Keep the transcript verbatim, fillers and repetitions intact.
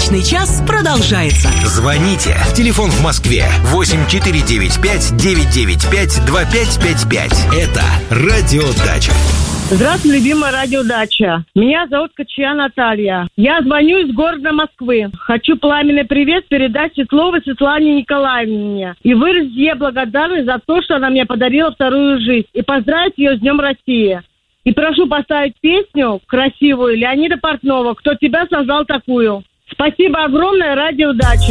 Брачный час продолжается. Звоните. Телефон в Москве восемь четыре девять пять девять девять пять два пять пять пять. Это Радио Дача. Здравствуй, любимая Радио Дача. Меня зовут Кочья Наталья. Я звоню из города Москвы. Хочу пламенный привет передать Светловой Светлане Николаевне и выразить ей благодарность за то, что она мне подарила вторую жизнь, и поздравить ее с Днем России. И прошу поставить песню красивую Леонида Портнова «Кто тебя создал такую». Спасибо огромное, Радио Дача.